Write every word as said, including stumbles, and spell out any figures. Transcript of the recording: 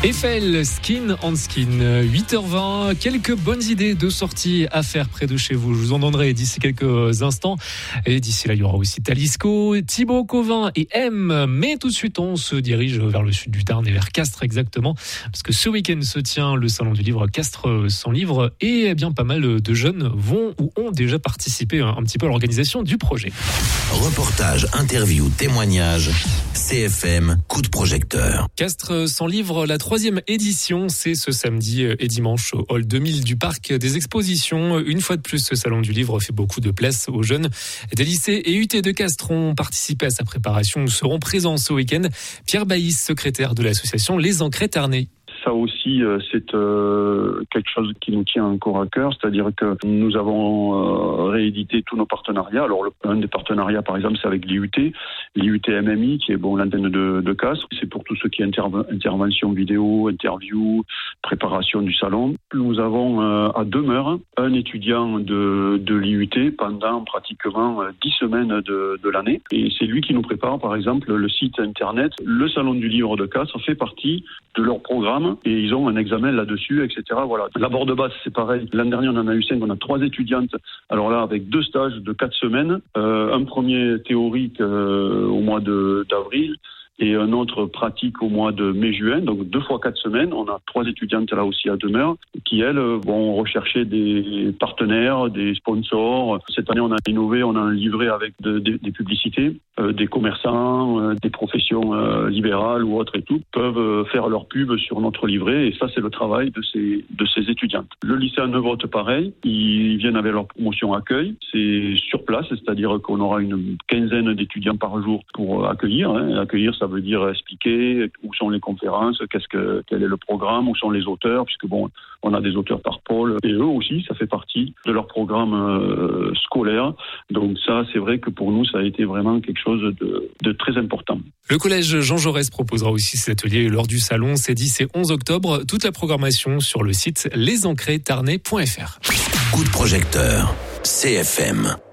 Eiffel, Skin on Skin, huit heures vingt, quelques bonnes idées de sortie à faire près de chez vous. Je vous en donnerai d'ici quelques instants. Et d'ici là, il y aura aussi Talisco, Thibaut Covin et M. Mais tout de suite, on se dirige vers le sud du Tarn et vers Castres exactement. Parce que ce week-end se tient le salon du livre Castres sans livre. Et eh bien, pas mal de jeunes vont ou ont déjà participé un petit peu à l'organisation du projet. Reportage, interview, témoignage. C F M, coup de projecteur. Castres sans livre, la troisième édition, c'est ce samedi et dimanche au hall deux mille du parc des expositions. Une fois de plus, ce salon du livre fait beaucoup de place aux jeunes des lycées et U T de Castres ont participé à sa préparation. Nous serons présents ce week-end. Pierre Baïs, secrétaire de l'association Les Ancrés Tarnais. Ça aussi, c'est euh, quelque chose qui nous tient encore à cœur, c'est-à-dire que nous avons euh, réédité tous nos partenariats. Alors, le, un des partenariats, par exemple, c'est avec l'I U T, l'I U T M M I, qui est bon l'antenne de, de Castres. C'est pour tout ce qui est interve- intervention vidéo, interview, préparation du salon. Nous avons euh, à demeure un étudiant de, de l'I U T pendant pratiquement dix semaines de, de l'année. Et c'est lui qui nous prépare, par exemple, le site internet. Le salon du livre de Castres fait partie de leur programme. Et ils ont un examen là-dessus, et cetera. Voilà. La bord de base, c'est pareil. L'année dernière, on en a eu cinq. On a trois étudiantes. Alors là, avec deux stages de quatre semaines. Euh, un premier théorique euh, au mois de, d'avril et un autre pratique au mois de mai-juin. Donc deux fois quatre semaines. On a trois étudiantes là aussi à demeure qui, elles, vont rechercher des partenaires, des sponsors. Cette année, on a innové. On a un livret avec de, de, des publicités. Euh, des commerçants, euh, des professions euh, libérales ou autres et tout, peuvent euh, faire leur pub sur notre livret. Et ça, c'est le travail de ces, de ces étudiantes. Le lycée à Neuve-Haute, pareil. Ils viennent avec leur promotion accueil. C'est sur place, c'est-à-dire qu'on aura une quinzaine d'étudiants par jour pour accueillir. Hein. Accueillir, ça veut dire expliquer où sont les conférences, qu'est-ce que, quel est le programme, où sont les auteurs, puisque bon, on a des auteurs par pôle. Et eux aussi, ça fait partie de leur programme euh, scolaire. Donc ça, c'est vrai que pour nous, ça a été vraiment quelque chose de, de très important. Le collège Jean Jaurès proposera aussi cet atelier lors du salon. C'est dix et onze octobre. Toute la programmation sur le site les ancrés tarnais point f r. Coup de projecteur, C F M.